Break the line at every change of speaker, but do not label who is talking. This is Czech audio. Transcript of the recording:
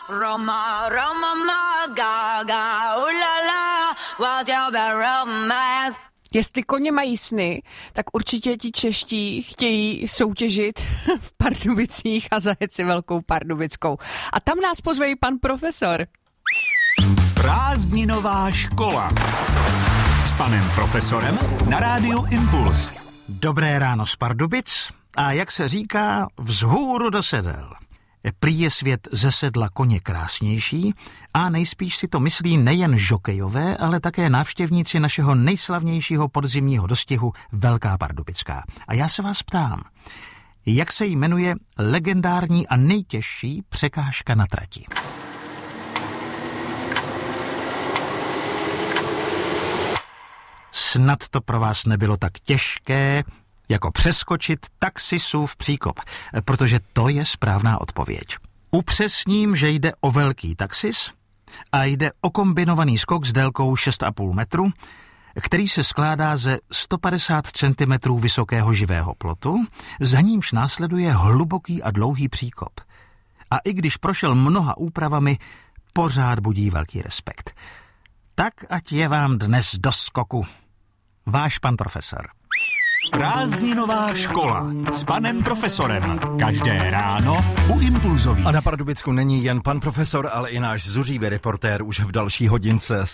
Roma, Roma, ma, ga, ulala, what your romance.
Jestli koně mají sny, tak určitě ti čeští chtějí soutěžit v Pardubicích a zajet si Velkou Pardubickou. A tam nás pozve pan profesor.
Prázdninová škola s panem profesorem na rádiu Impuls.
Dobré ráno z Pardubic a jak se říká, vzhůru do sedel. Prý je svět ze sedla koně krásnější a nejspíš si to myslí nejen žokejové, ale také návštěvníci našeho nejslavnějšího podzimního dostihu Velká Pardubická. A já se vás ptám, jak se jmenuje legendární a nejtěžší překážka na trati? Snad to pro vás nebylo tak těžké, jako přeskočit taxisův příkop, protože to je správná odpověď. Upřesním, že jde o velký taxis a jde o kombinovaný skok s délkou 6,5 metru, který se skládá ze 150 cm vysokého živého plotu, za nímž následuje hluboký a dlouhý příkop. A i když prošel mnoha úpravami, pořád budí velký respekt. Tak ať je vám dnes do skoku. Váš pan profesor.
Prázdninová škola s panem profesorem. Každé ráno u Impulzových.
A na Pardubicku není jen pan profesor, ale i náš zuřivý reportér už v další hodince.